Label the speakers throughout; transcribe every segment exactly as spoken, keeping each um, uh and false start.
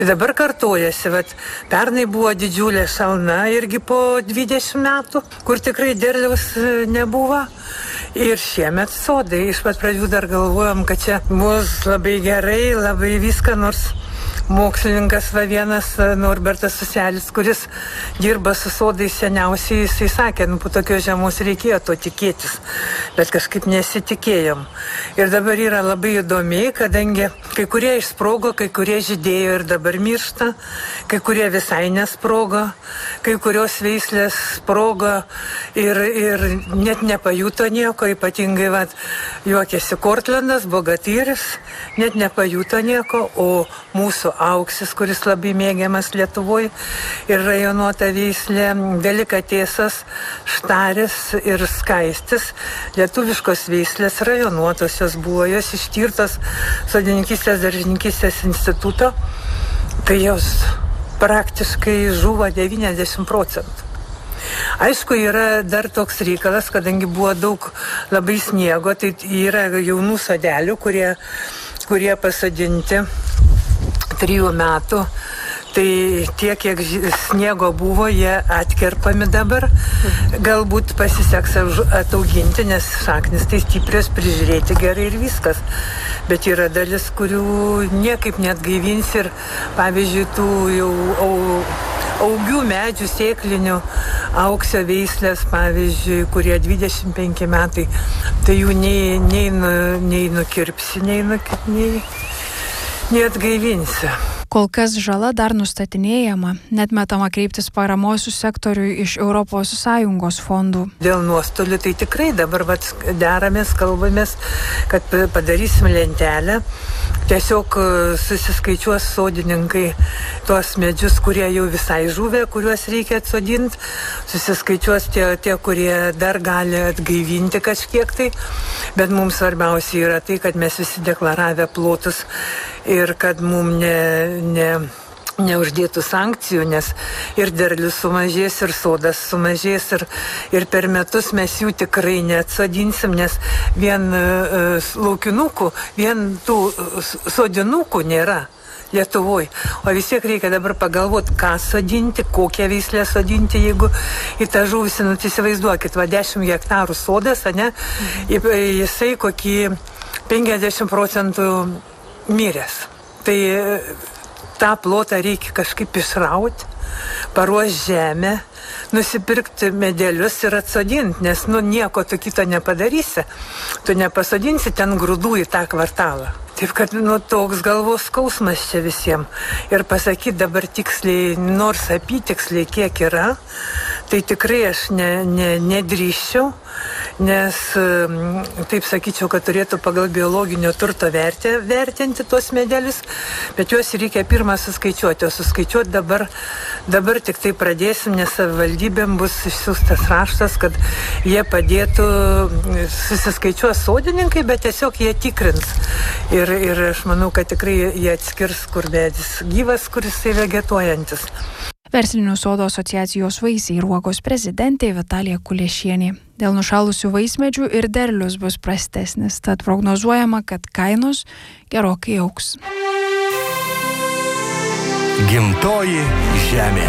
Speaker 1: Dabar kartojasi, vat, pernai buvo didžiulė šalna irgi po dvidešimt metų, kur tikrai derliaus nebuvo. Ir šiemet sodai, iš pat pradžių dar galvojom, kad čia bus labai gerai, labai viską, nors mokslininkas va vienas Norbertas Suselis, kuris dirba su sodais seniausiai, jisai sakė, nu, po tokios žiemos reikėjo to tikėtis, bet kažkaip nesitikėjom. Ir dabar yra labai įdomiai, kadangi kai kurie išsprogo, kai kurie žydėjo ir dabar miršta, kai kurie visai nesprogo, kai kurios veislės sprogo ir, ir net nepajuto nieko, ypatingai va, juokėsi Kortlandas, Bogatyris, net nepajuto nieko, o mūsų auksis, kuris labai mėgiamas Lietuvoje ir rajonuota veislė, delikatesas, štaris ir skaistis. Lietuviškos veislės rajonuotosios buvo, jos ištirtos sodininkystės daržininkystės instituto, tai jos praktiškai žuvo devyniasdešimt procentų. Aišku, yra dar toks reikalas, kadangi buvo daug labai sniego, tai yra jaunų sodelių, kurie, kurie pasodinti trijų metų, tai tiek, kiek sniego buvo, jie atkerpami dabar. Galbūt pasiseks atauginti, nes šaknis tai stiprios, prižiūrėti gerai ir viskas. Bet yra dalis, kurių niekaip net gaivins ir, pavyzdžiui, tų jau au, augių medžių, sėklinių, auksio veislės, pavyzdžiui, kurie dvidešimt penki metai, tai jų nei, nei, nei nukirpsi, nei, nei, nei atgaivinsi.
Speaker 2: Kol kas žala dar nustatinėjama, net metama kreiptis paramos sektoriui iš Europos Sąjungos fondų.
Speaker 1: Dėl nuostolių tai tikrai dabar vat, deramės, kalbamės, kad padarysim lentelę. Tiesiog susiskaičiuos sodininkai tuos medžius, kurie jau visai žuvę, kuriuos reikia atsodinti. Susiskaičiuos tie, tie, kurie dar gali atgaivinti kažkiek tai. Bet mums svarbiausia yra tai, kad mes visi deklaravę plotus ir kad mums ne, ne, neuždėtų sankcijų, nes ir derlius sumažės, ir sodas sumažės, ir, ir per metus mes jų tikrai neatsodinsim, nes vien uh, laukinukų, vien tų uh, sodinukų nėra Lietuvoje. O vis tiek reikia dabar pagalvoti, ką sodinti, kokią veislę sodinti, jeigu į tą žuvusį, nu, įsivaizduokit, va dešimt hektarų sodas, ne, jisai kokį penkiasdešimt procentų miręs. Tai tą plotą reikia kažkaip išrauti, paruošti žemę, nusipirkti medelius ir atsodinti, nes nu nieko tu kito nepadarysi. Tu nepasodinsi ten grūdų į tą kvartalą. Taip kad nu toks galvos skausmas čia visiems. Ir pasakyti dabar tiksliai, nors apytiksliai kiek yra, tai tikrai aš ne, ne, nedrįsčiau, nes taip sakyčiau, kad turėtų pagal biologinio turto vertę vertinti tuos medelius, bet juos reikia pirmą suskaičiuoti, o suskaičiuoti dabar, dabar tik tai pradėsim, nes savivaldybėm bus išsiųstas raštas, kad jie padėtų susiskaičiuos sodininkai, bet tiesiog jie tikrins. Ir, ir aš manau, kad tikrai jie atskirs, kur medis gyvas, kuris tai vegetuojantis.
Speaker 2: Verslinių sodų asociacijos Vaisiai ir uogos prezidentė Vitalija Kuliešienė. Dėl nušalusių vaismedžių ir derlius bus prastesnis, tad prognozuojama, kad kainos gerokai augs.
Speaker 3: Gimtoji žemė.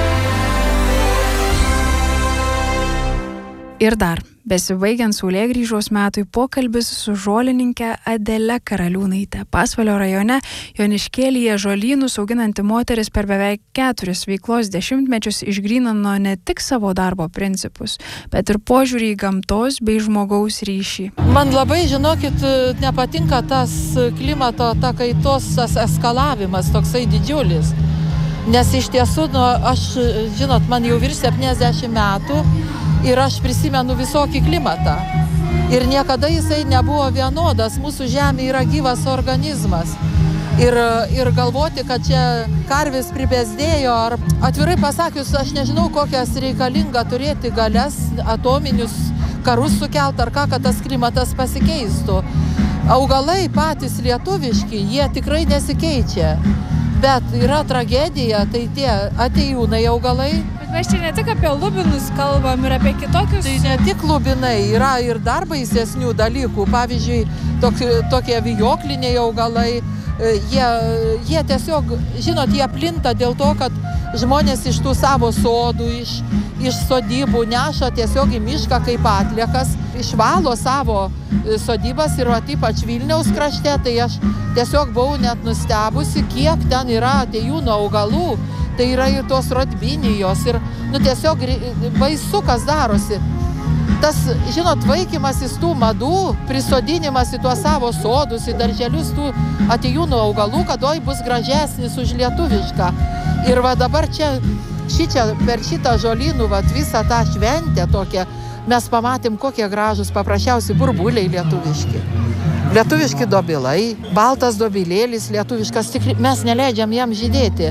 Speaker 2: Ir dar, besibaigiant saulėgrįžos metui, pokalbis su žolininke Adele Karaliūnaite. Pasvalio rajone Joniškėlyje žolynus auginanti moteris per beveik keturis veiklos dešimtmečius išgrynino ne tik savo darbo principus, bet ir požiūrį į gamtos bei žmogaus ryšį.
Speaker 4: Man labai, žinokit, nepatinka tas klimato, ta kaitos, tas eskalavimas toksai didžiulis. Nes iš tiesų, nu, aš, žinot, man jau virš septyniasdešimt metų ir aš prisimenu visokį klimatą. Ir niekada jisai nebuvo vienodas. Mūsų žemė yra gyvas organizmas. Ir, ir galvoti, kad čia karvis pribezdėjo, ar atvirai pasakius, aš nežinau, kokias reikalinga turėti galias, atominius karus sukelt, ar ką, kad tas klimatas pasikeistų. Augalai patys lietuviški, jie tikrai nesikeičia. Bet yra tragedija, tai tie atėjūnai augalai,
Speaker 2: Mes čia ne tik apie lubinus kalbam ir apie kitokius.
Speaker 4: Tai ne tik lubinai, yra ir dar baisesnių dalykų. Pavyzdžiui, tok, tokie vijokliniai augalai, jie, jie tiesiog, žinot, jie plinta dėl to, kad žmonės iš tų savo sodų, iš, iš sodybų neša tiesiog į mišką kaip atliekas, išvalo savo sodybas ir ypač Vilniaus krašte, tai aš tiesiog buvau net nustebusi, kiek ten yra atėjūnų augalų, tai yra ir tos rodbinijos ir, nu, tiesiog baisu, kas darosi. Tas, žinot, vaikymasis tų madų, prisodinimas į tuos savo sodus, į darželius tų atėjūnų augalų, kadoj bus gražesnis už lietuvišką. Ir va dabar čia, šičia, per šitą žolynų, va, visą tą šventę tokią, mes pamatėm, kokie gražus, paprasčiausi burbuliai lietuviški. Lietuviški dobilai, baltas dobilėlis lietuviškas, tik mes neleidžiam jam žydėti.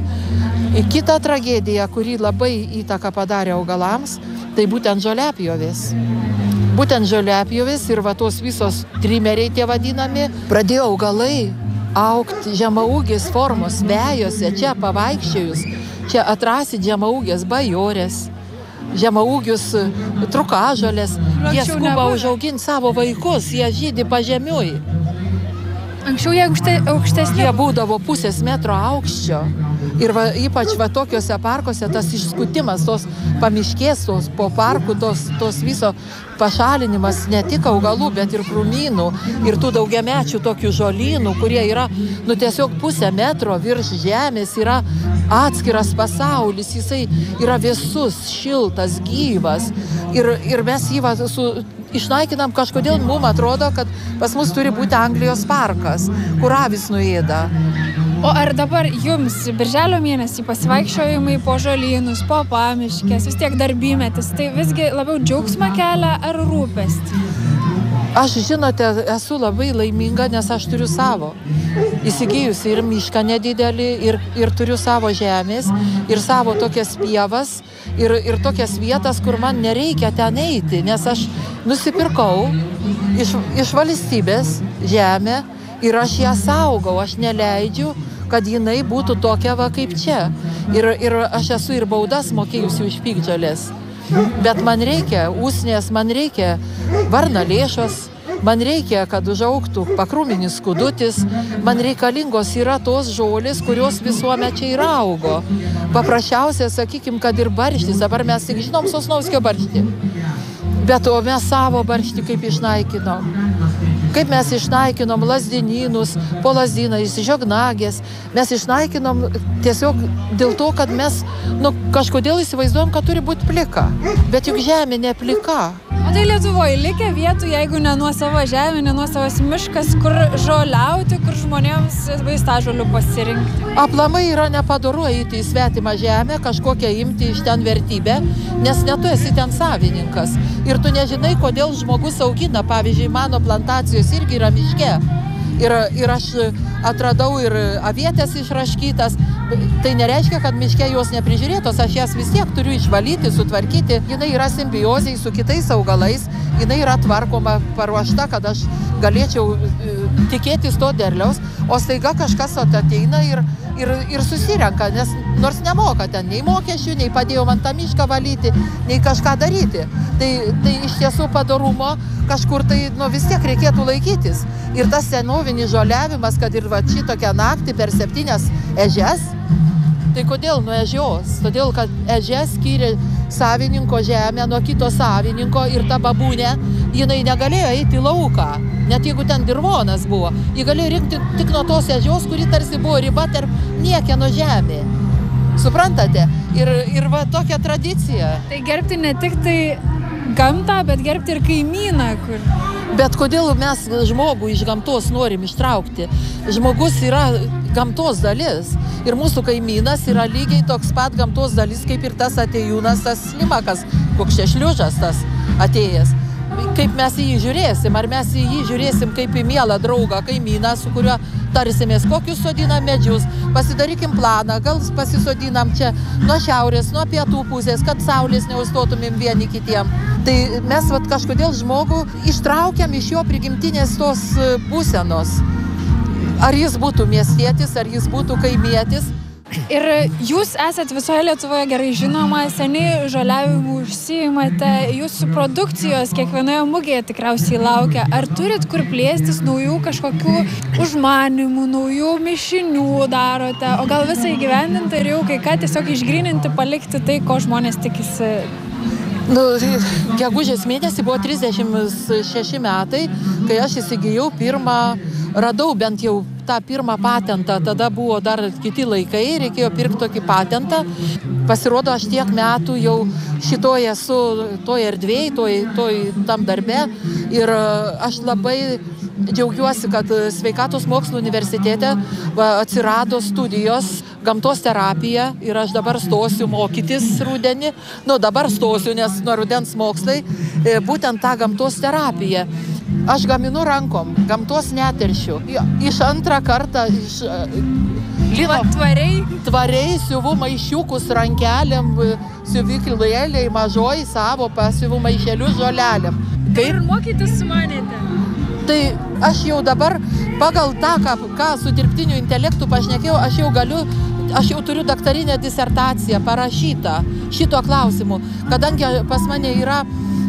Speaker 4: Kita tragedija, kuri labai įtaką padarė augalams, tai būtent žoliapjovės. Būtent žoliapjovės ir va tos visos trimeriai tie vadinami, pradėjo augalai augti žemaūgės formos vejose, čia pavaikščiojus, čia atrasit žemaūgės bajorės, žemaūgius trukažolės, jie skuba užauginti savo vaikus, jie žydi pažemiui.
Speaker 2: Anksčiau jie aukšte, aukštesni.
Speaker 4: Jie būdavo pusės metro aukščio. Ir va, ypač va tokiuose parkuose tas išskutimas, tos pamiškės, tos po parkų, tos, tos viso pašalinimas ne tik augalų, bet ir krūmynų, ir tų daugiamečių tokių žolynų, kurie yra, nu, tiesiog pusę metro virš žemės, yra atskiras pasaulis, jisai yra visus, šiltas, gyvas. Ir, ir mes jį va, su, išnaikinam, kažkodėl mums atrodo, kad pas mus turi būti Anglijos parkas, kur avis nuėda.
Speaker 2: O ar dabar jums birželio mėnesį pasivaikščiojimai po žolynus, po pamiškės, vis tiek darbymetis, tai visgi labiau džiaugsmą kelia ar rūpestį?
Speaker 4: Aš, žinote, esu labai laiminga, nes aš turiu savo. Įsigijusi ir mišką nedidelį, ir, ir turiu savo žemės, ir savo tokias pievas, ir, ir tokias vietas, kur man nereikia ten eiti, nes aš nusipirkau iš, iš valstybės žemę ir aš ją saugau, aš neleidžiu, kad jinai būtų tokia va kaip čia. Ir, ir aš esu ir baudas mokėjusi už piktžolės. Bet man reikia usnės, man reikia varnalėšos, man reikia, kad užaugtų pakrūminis skudutis, man reikalingos yra tos žolės, kurios visuomečiai ir augo. Paprasčiausiai, sakykim, kad ir barštis, dabar mes tik žinom Sosnovskio barštį. Bet o mes savo barštį kaip išnaikinom. Kaip mes išnaikinom lazdinynus, po lazdynais, žiognagės. Mes išnaikinom tiesiog dėl to, kad mes, nu, kažkodėl įsivaizduojam, kad turi būti plika. Bet juk žemė ne plika.
Speaker 2: O tai Lietuvoje likę vietų, jeigu ne nuo savo žemė, ne nuo savas miškas, kur žoliauti, kur žmonėms vaistažolių pasirinkti?
Speaker 4: Aplamai yra nepadoru eiti į svetimą žemę, kažkokią imti iš ten vertybę, nes ne tu esi ten savininkas. Ir tu nežinai, kodėl žmogus augina. Pavyzdžiui, mano plantacijos irgi yra miške. Ir, ir aš atradau ir avietės išraškytas. Tai nereiškia, kad miške jos neprižiūrėtos. Aš jas vis tiek turiu išvalyti, sutvarkyti. Jinai yra simbiozai su kitais augalais. Jinai yra tvarkoma, paruošta, kad aš galėčiau tikėtis to derliaus. O staiga kažkas ateina ir, ir, ir susirenka, nes nors nemoka ten nei mokesčių, nei padėjo man tą mišką valyti, nei kažką daryti. Tai, tai iš tiesų padorumo kažkur tai, nu, vis tiek reikėtų laikytis. Ir tas senovinis žoliavimas, kad ir va šitokią naktį per septynias ežias, tai kodėl nuo ežios? Todėl, kad ežias skyrė savininko žemę nuo kito savininko ir ta babūnė, jinai negalėjo eiti į lauką, net jeigu ten dirvonas buvo. Ji galėjo rinkti tik nuo tos ežios, kuri tarsi buvo riba tarp niekieno žemė. Suprantate? Ir, ir va tokia tradicija.
Speaker 2: Tai gerbti ne tik tai gamtą, bet gerbti ir kaimyną, kur...
Speaker 4: Bet kodėl mes žmogų iš gamtos norim ištraukti? Žmogus yra gamtos dalis. Ir mūsų kaimynas yra lygiai toks pat gamtos dalis, kaip ir tas atėjūnas, tas slimakas, koks šešliužas tas atėjęs. Kaip mes į jį žiūrėsim? Ar mes į jį žiūrėsim kaip į mielą draugą, kaimyną, su kuriuo tarsimės, kokius sodinam medžius, pasidarykim planą, gal pasisodinam čia nuo šiaurės, nuo pietų pusės, kad saulės neužstotumėm vieni kitiem. Tai mes vat, kažkodėl žmogų ištraukiam iš jo prigimtinės tos būsenos. Ar jis būtų miestietis, ar jis būtų kaimietis,
Speaker 2: Ir jūs esat visoje Lietuvoje gerai žinoma, seniai žoliavimu užsiimate, jūsų produkcijos kiekvienoje mugėje tikriausiai laukia. Ar turit kur plėstis naujų kažkokių užmanimų, naujų mišinių darote, o gal visą įgyvendinti ir jau kai ką tiesiog išgryninti, palikti tai, ko žmonės tikisi?
Speaker 4: Nu, gegužės mėnesį buvo trisdešimt šeši metai, kai aš įsigijau pirmą, radau bent jau tą pirmą patentą, tada buvo dar kiti laikai, reikėjo pirkti tokį patentą. Pasirodo, aš tiek metų jau šitoje esu, toj erdvėj, toj, toj tam darbe ir aš labai džiaugiuosi, kad Sveikatos mokslų universitete va, atsirado studijos gamtos terapija ir aš dabar stosiu mokytis rudenį. Nu, dabar stosiu, nes nuo rudens mokslai būtent tą gamtos terapiją. Aš gaminu rankom, gamtos neteršiu. Iš antrą kartą iš lino
Speaker 2: tvariai,
Speaker 4: tvariai siuvu maišiukus rankelėm, siuvyklėliai mažoj savo pasiuvu maišelius žolelėm.
Speaker 2: Kaip ir mokytis sumanėte?
Speaker 4: Tai aš jau dabar pagal tą, ką, ką su dirbtiniu intelektu pašnekėjau, aš jau galiu, aš jau turiu daktarinę disertaciją parašytą šito klausimu, kadangi pas mane yra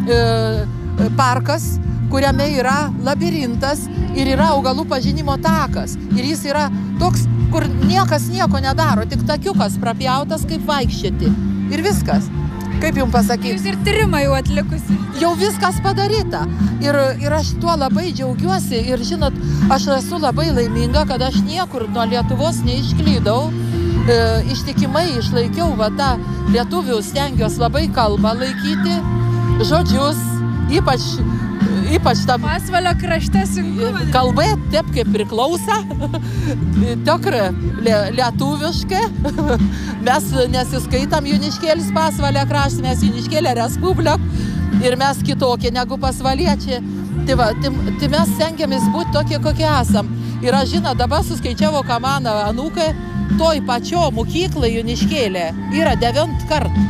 Speaker 4: e, parkas, kuriame yra labirintas ir yra augalų pažinimo takas. Ir jis yra toks, kur niekas nieko nedaro, tik takiukas prapjautas, kaip vaikščioti. Ir viskas. Kaip jums pasakyti?
Speaker 2: Jūs ir tyrimą jau atlikusi.
Speaker 4: Jau viskas padaryta. Ir, ir aš tuo labai džiaugiuosi. Ir žinot, aš esu labai laiminga, kad aš niekur nuo Lietuvos neišklydau. E, ištikimai išlaikiau va tą lietuvių, stengiuosi labai kalbą laikyti, žodžius, ypač Ypač tam
Speaker 2: Pasvalio krašte sunku.
Speaker 4: Kalbai taip, kaip priklauso, tikrai lietuviškai. Mes nesiskaitam Joniškėlis Pasvalio krašte, mes Joniškėlė Respublika ir mes kitokie negu pasvaliečiai. Tai, va, tai, tai mes stengiamės būti tokie, kokie esam. Ir aš žinau, dabar suskaičiavo, ką mano anūkai, toj pačio mokyklai Joniškėlė yra devint kartų.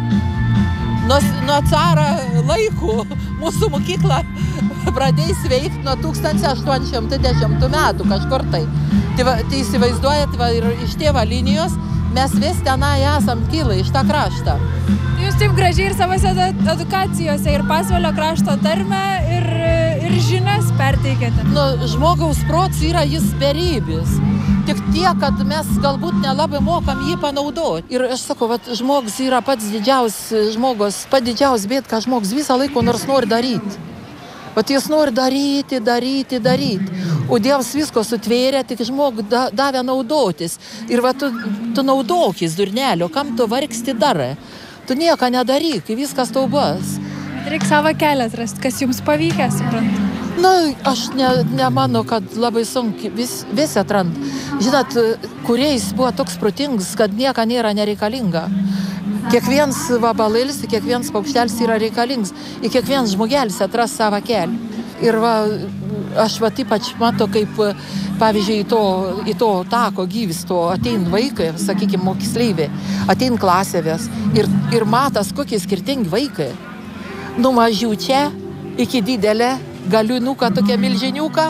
Speaker 4: Nuo, nuo caro laikų mūsų mokykla pradės veikti nuo tūkstantis aštuoni šimtai dešimtų metų kažkur tai. Tai, va, tai įsivaizduojat, va, ir iš tėvo linijos mes vis tenai esam kilę iš tą kraštą.
Speaker 2: Jūs taip gražiai ir savose edukacijose ir Pasvalio krašto tarmę ir, ir žinias perteikėte.
Speaker 4: Nu, žmogaus prots yra jis beribis. Tik tiek, kad mes galbūt nelabai mokam jį panaudoti. Ir aš sakau, vat, žmogus yra pats didžiausias žmogus, pats didžiausias bėd, ką žmogus visą laiką nors nori daryti. Vat jis nori daryti, daryti, daryti. O Dievas visko sutvėrė, tik žmogų da, davė naudotis. Ir va, tu, tu naudokis, durnelio, kam tu vargsti darai. Tu nieko nedaryk, viskas tau bus.
Speaker 2: Reikia savo kelią atrasti, kas jums pavykę, suprantu.
Speaker 4: Na, aš ne, nemanu, kad labai sunkiai vis, vis atrand. Žinot, kuriais buvo toks protingas, kad nieka nėra nereikalinga. Kiekvienas vabalėlis, kiekvienas paukštelis yra reikalingas. Ir kiekvienas žmogelis atras savo kelią. Ir va, aš va ypač matau, kaip, pavyzdžiui, į to, į to tako gyvis, to atein vaikai, sakykime, mokysleivė, atein klasėvės. Ir, ir matas, kokie skirtingi vaikai. Nuo mažiučia iki didelė, galiunuką, tokia milžiniuką,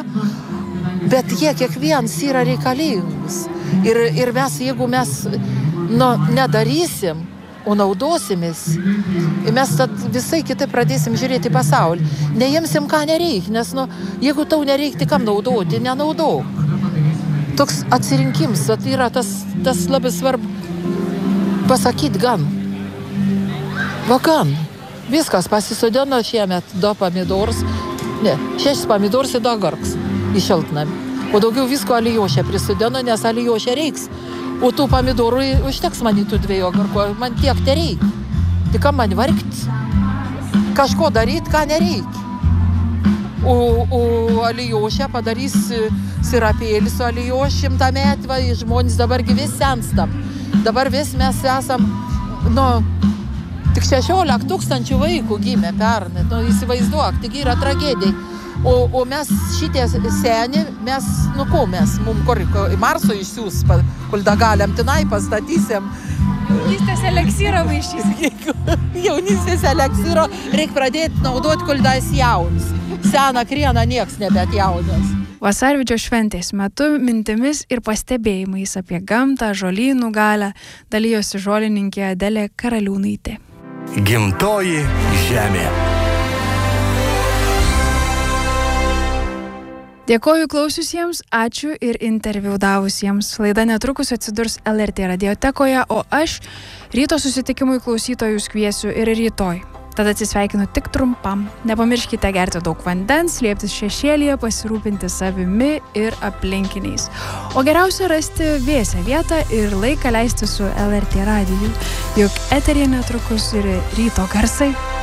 Speaker 4: bet jie kiekvienas yra reikalingas. Ir, ir mes, jeigu mes nu, nedarysim, o naudosimės, mes tad visai kitai pradėsim žiūrėti pasaulį. Neimsim, ką nereikia, nes nu, jeigu tau nereikia, tai kam naudoti, nenaudok. Toks atsirinkims, tai yra tas, tas labai svarbu pasakyti gan. Va gan. Viskas pasisodino šiemet du pomidorus. Ne, šešis pomidorus ir du agurkus į šiltnamį. O daugiau visko alijošė prisodino, nes alijošė reiks. O tų pomidorų užteks man į tų dviejų agurkų. Man tiek te reikia. Tai kam man vargti? Kažko daryti, ką nereikia. O, o alijošė padarys sirapėlį su alijoš šimtą metų. Žmonės dabar vis senstam. Dabar vis mes esam, nu, tik šešiolika tūkstančių vaikų gimė pernai. Nu, įsivaizduok, tik yra tragedija. O, o mes šitie seni, mes, nu ko mes, mum kur į Marso išsiūs, kol da galim tenai pastatysim.
Speaker 2: Jaunystės eleksyro maišys.
Speaker 4: Jaunystės eleksyro reikia pradėti naudoti, kol da esi jaunas. Seną krieną nieks nebet jaunas.
Speaker 2: Vasarvidžio šventės metu mintimis ir pastebėjimais apie gamtą, žolynų galią dalijosi žolininkė Adelė Karaliūnaitė.
Speaker 3: Gimtoji žemė.
Speaker 2: Dėkoju klausiusiems, ačiū ir interviu davusiems. Laida netrukus atsidurs L R T radiotekoje, o aš ryto susitikimui klausytojus kviesiu ir rytoj. Tada atsisveikinu tik trumpam. Nepamirškite gerti daug vandens, slėptis šešėlyje, pasirūpinti savimi ir aplinkiniais. O geriausia rasti vėsią vietą ir laiką leisti su L R T radiju. Juk eteryje netrukus ir ryto garsai.